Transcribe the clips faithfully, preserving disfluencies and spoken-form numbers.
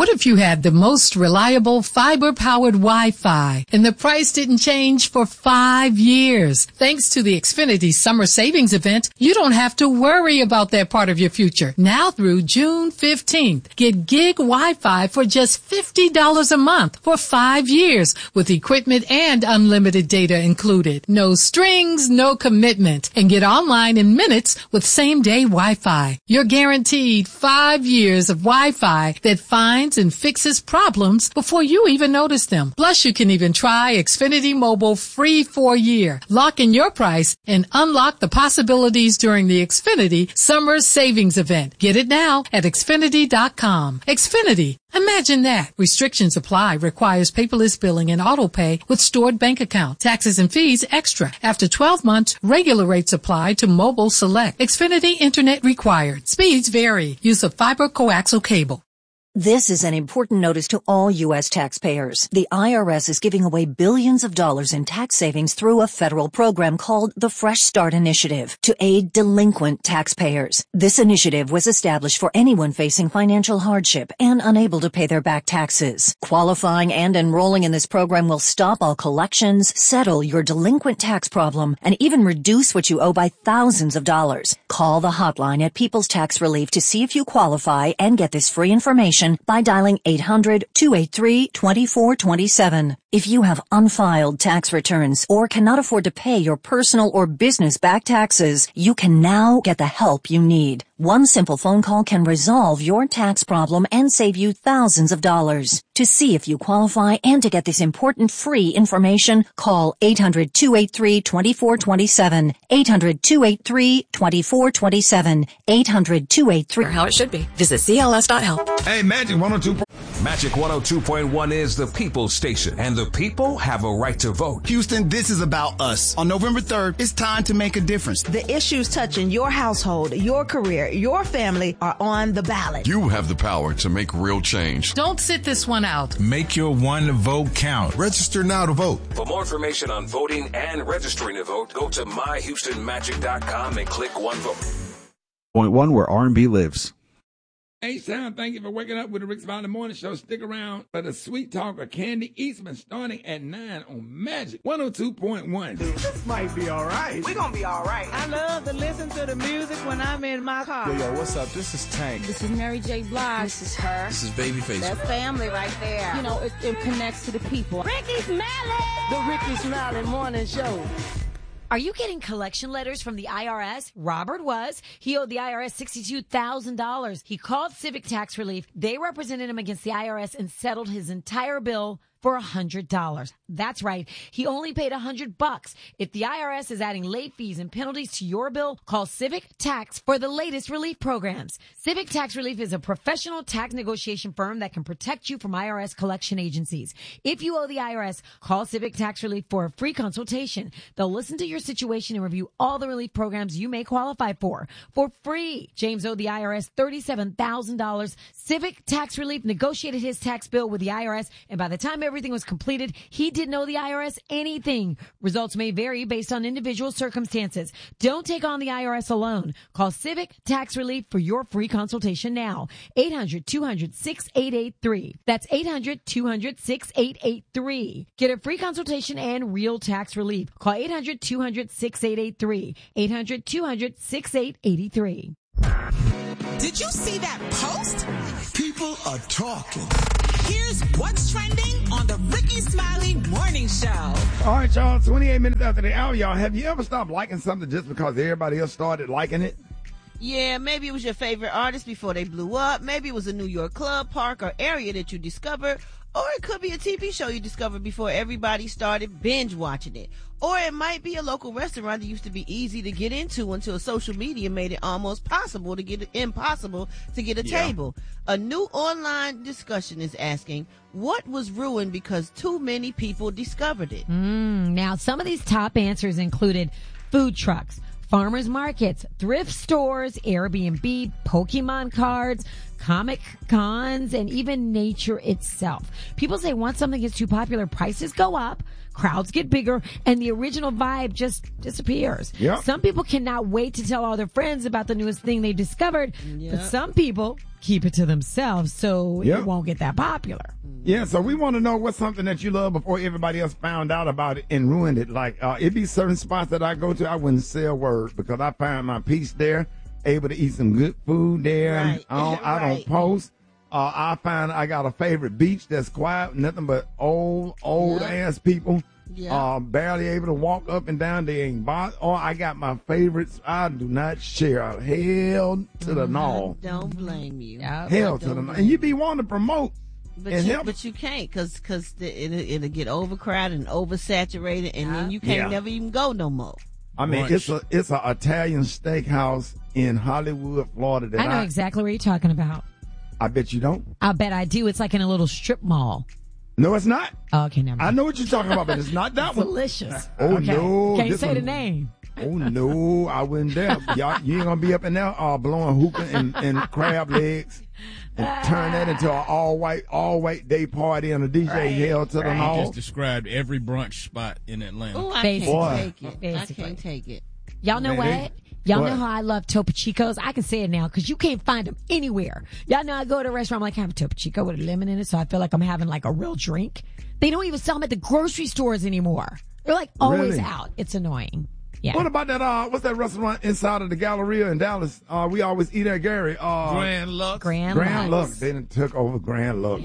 What if you had the most reliable fiber-powered Wi-Fi and the price didn't change for five years? Thanks to the Xfinity Summer Savings Event, you don't have to worry about that part of your future. Now through June fifteenth, get gig Wi-Fi for just fifty dollars a month for five years with equipment and unlimited data included. No strings, no commitment, and get online in minutes with same-day Wi-Fi. You're guaranteed five years of Wi-Fi that finds and fixes problems before you even notice them. Plus, you can even try Xfinity Mobile free for a year. Lock in your price and unlock the possibilities during the Xfinity Summer Savings Event. Get it now at Xfinity dot com. Xfinity. Imagine that. Restrictions apply. Requires paperless billing and auto pay with stored bank account. Taxes and fees extra. After twelve months, regular rates apply to Mobile Select. Xfinity Internet required. Speeds vary. Use of fiber coaxial cable. This is an important notice to all U S taxpayers. The I R S is giving away billions of dollars in tax savings through a federal program called the Fresh Start Initiative to aid delinquent taxpayers. This initiative was established for anyone facing financial hardship and unable to pay their back taxes. Qualifying and enrolling in this program will stop all collections, settle your delinquent tax problem, and even reduce what you owe by thousands of dollars. Call the hotline at People's Tax Relief to see if you qualify and get this free information by dialing eight hundred, two eight three, two four two seven. If you have unfiled tax returns or cannot afford to pay your personal or business back taxes, you can now get the help you need. One simple phone call can resolve your tax problem and save you thousands of dollars. To see if you qualify and to get this important free information, call eight hundred, two eight three, two four two seven, eight hundred, two eight three, two four two seven, eight hundred, two eight three. How it should be. Visit C L S dot health. Hey, Magic one oh two. Magic one oh two point one is the people's station, and the people have a right to vote. Houston, this is about us. On November third, it's time to make a difference. The issues touching your household, your career, your family are on the ballot. You have the power to make real change. Don't sit this one out. Make your one vote count. Register now to vote. For more information on voting and registering to vote, go to my houston magic dot com and click one vote. Point one, where R and B lives. H-Town, thank you for waking up with the Rick Smiley Morning Show. Stick around for the sweet talk of Candy Eastman starting at nine on Magic one oh two point one. This might be all right. We're going to be all right. I love to listen to the music when I'm in my car. Yo, yo, what's up? This is Tank. This is Mary J. Blige. This is her. This is Babyface. That's family right there. You know, it, it connects to the people. Ricky Smiley! The Ricky Smiley Morning Show. Are you getting collection letters from the I R S? Robert was. He owed the I R S sixty-two thousand dollars. He called Civic Tax Relief. They represented him against the I R S and settled his entire bill for one hundred dollars. That's right. He only paid one hundred bucks. If the I R S is adding late fees and penalties to your bill, call Civic Tax for the latest relief programs. Civic Tax Relief is a professional tax negotiation firm that can protect you from I R S collection agencies. If you owe the I R S, call Civic Tax Relief for a free consultation. They'll listen to your situation and review all the relief programs you may qualify for for free. James owed the I R S thirty-seven thousand dollars. Civic Tax Relief negotiated his tax bill with the I R S, and by the time everything was completed, he didn't owe the I R S anything. Results may vary based on individual circumstances. Don't take on the I R S alone. Call Civic Tax Relief for your free consultation now. eight hundred, two hundred, six eight eight three. That's eight hundred, two hundred, six eight eight three. Get a free consultation and real tax relief. Call eight hundred, two hundred, six eight eight three. eight hundred, two hundred, six eight eight three. Did you see that post? People are talking. Here's what's trending on the Ricky Smiley Morning Show. All right, y'all, twenty-eight minutes after the hour, y'all. Have you ever stopped liking something just because everybody else started liking it? Yeah, maybe it was your favorite artist before they blew up. Maybe it was a New York club, park, or area that you discovered. Or it could be a T V show you discovered before everybody started binge watching it. Or it might be a local restaurant that used to be easy to get into until social media made it almost possible to get it impossible to get a yeah. table. A new online discussion is asking, what was ruined because too many people discovered it? Mm, now, some of these top answers included food trucks, farmers markets, thrift stores, Airbnb, Pokemon cards, Comic Cons, and even nature itself. People say once something gets too popular, prices go up, crowds get bigger, and the original vibe just disappears. Yep. Some people cannot wait to tell all their friends about the newest thing they discovered, yep. but some people keep it to themselves so Yep. it won't get that popular. Yeah, so we want to know what's something that you love before everybody else found out about it and ruined it. Like, uh, it'd be certain spots that I go to, I wouldn't say a word because I find my peace there, able to eat some good food there. Right. I, don't, I Right. don't post. Uh, I find I got a favorite beach that's quiet, nothing but old, old Yeah. ass people. Yeah. Uh, barely able to walk up and down. They ain't bought. Or I got my favorites. I do not share. Hell to the no. Don't blame you. Hell to the no. And you be wanting to promote. But and you, help. but you can't because cause the, it'll, it'll get overcrowded and oversaturated, and then you can't Yeah. never even go no more. I mean, Brunch. it's a it's an Italian steakhouse in Hollywood, Florida. That I know I, exactly what you're talking about. I bet you don't. I bet I do. It's like in a little strip mall. No, it's not. Oh, okay, never mind. I know what you're talking about, but it's not that It's one. delicious. Oh Okay. no! Can't this say one- the name. Oh no, I wouldn't dare. Y'all, you ain't gonna be up in there uh, blowing hookah and, and crab legs and turn that into an all white all white day party and a D J Right, hell to the right. no. Just described every brunch spot in Atlanta. Oh, I Basically. can't take it. Basically. I can't take it. Y'all know Man, what? they- Y'all what? know how I love Topo Chicos? I can say it now because you can't find them anywhere. Y'all know I go to a restaurant, I'm like, I have a Topo Chico with a lemon in it, so I feel like I'm having like a real drink. They don't even sell them at the grocery stores anymore. They're like always Really? out. It's annoying. Yeah. What about that? Uh, what's that restaurant inside of the Galleria in Dallas? Uh, we always eat at Gary. Uh, Grand Lux. Grand, Grand Lux. Lux. They done took over Grand Lux.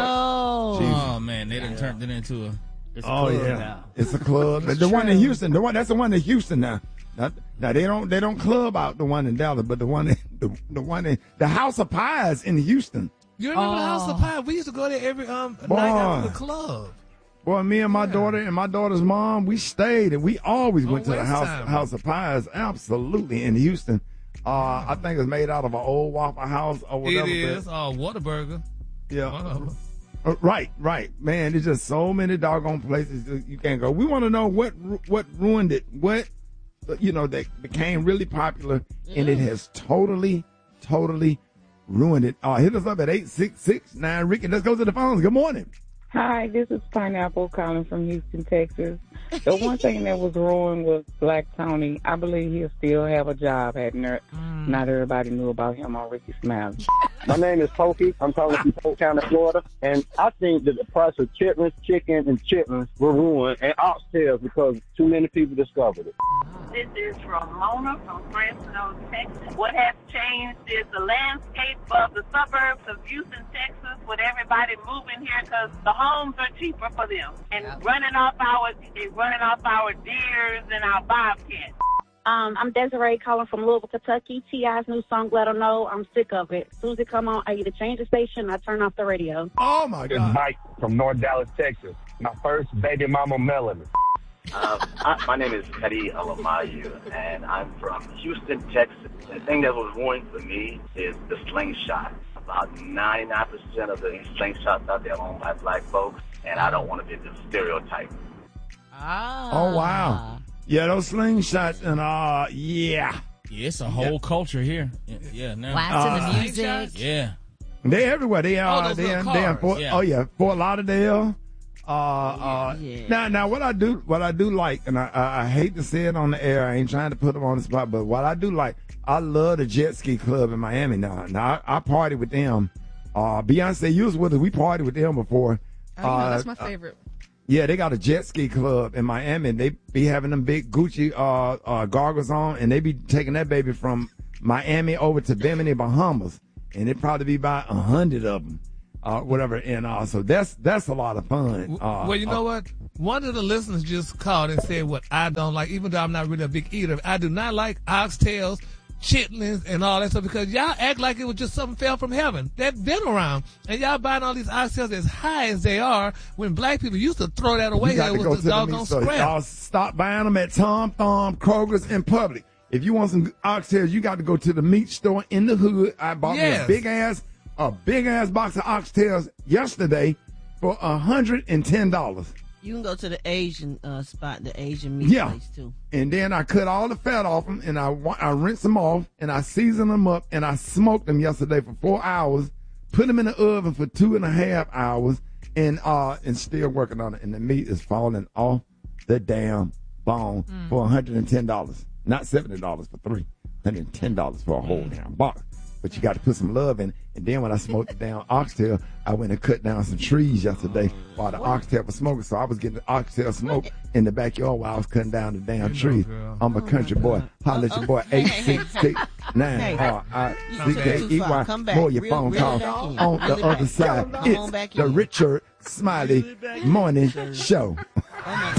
No. Oh man, they done turned it into a. It's a Oh club yeah, now. it's a club. the the one in Houston, the one that's the one in Houston now. Now, now they don't they don't club out the one in Dallas, but the one in, the the one in the House of Pies in Houston. You remember the House of Pie? We used to go there every um night after the club. Boy, me and my daughter and my daughter's mom, we stayed and we always went to the West House Time. House of Pies. Absolutely in Houston. Uh, I think it's made out of an old Waffle House or whatever. It but- is. Uh, Whataburger. Yeah. One of 'em. Uh, right, right, man. There's just so many doggone places that you can't go. We want to know what ru- what ruined it. What uh, you know that became really popular, and it has totally, totally ruined it. Uh, hit us up at eight six six nine Ricky. Let's go to the phones. Good morning. Hi, this is Pineapple calling from Houston, Texas. The one thing that was ruined was Black Tony. I believe he'll still have a job, hadn't there? Mm. Not everybody knew about him on Ricky Smiley. My name is Pokey. I'm calling from Polk County, Florida. And I think that the price of chitlins, chicken, and chitlins were ruined, and oxtails because too many people discovered it. This is Ramona from Fresno, Texas. What has changed is the landscape of the suburbs of Houston, Texas, with everybody moving here because the homes are cheaper for them. And running off our running off our deers and our bobcats. Um, I'm Desiree calling from Louisville, Kentucky. T I's new song, Let 'Em Know. I'm sick of it. As soon as it come on, I either change the station or I turn off the radio. Oh, my This is Mike from North Dallas, Texas. My first baby mama, Melanie. Uh, I, my name is Teddy Alamayu, and I'm from Houston, Texas. The thing that was ruined for me is the slingshot. About ninety-nine percent of the slingshots out there are owned by black folks, and I don't want to be the stereotype. Oh wow, yeah, those slingshots and uh, yeah, Yeah, it's a whole culture here. Yeah, yeah now. Blasting Uh, the music. Yeah. they everywhere. They are. Oh, those they little they in cars. Fort, Yeah. Oh yeah, Fort Lauderdale. Uh, uh, yeah. now, now, what I do, what I do like, and I, I, I hate to say it on the air. I ain't trying to put them on the spot, but what I do like, I love the jet ski club in Miami now. Now, I, I party with them. Uh, Beyonce used with us. We partied with them before. Oh, you know, Uh, that's my favorite. Yeah, they got a jet ski club in Miami. And they be having them big Gucci uh, uh, goggles on, and they be taking that baby from Miami over to Bimini, Bahamas, and it probably be about a hundred of them, uh, whatever. And uh, so that's that's a lot of fun. Uh, Well, you know what? One of the listeners just called and said what I don't like, even though I'm not really a big eater. I do not like oxtails, chitlins, and all that stuff because y'all act like it was just something fell from heaven. That's been around. And y'all buying all these oxtails as high as they are when black people used to throw that away. You got It to go was to the the meat doggone store. scrap. Y'all stop buying them at Tom Thumb, Kroger's, and Publix. If you want some oxtails, you got to go to the meat store in the hood. I bought me Yes. a big ass, a big ass box of oxtails yesterday for a hundred and ten dollars. You can go to the Asian uh, spot, the Asian meat Yeah. place too. And then I cut all the fat off them, and I wa- I rinse them off, and I season them up, and I smoked them yesterday for four hours. Put them in the oven for two and a half hours, and uh and still working on it. And the meat is falling off the damn bone for a hundred and ten dollars, not seventy dollars for three hundred and ten dollars for a whole damn box. but you got to put some love in. And then when I smoked it down oxtail, I went and cut down some trees yesterday while the oxtail was smoking. So I was getting the oxtail smoke in the backyard while I was cutting down the damn trees. I'm a country boy. Holla at your boy, eight six six nine R I C K E Y. More your phone call on the other side. It's the Richard Smiley Morning Show.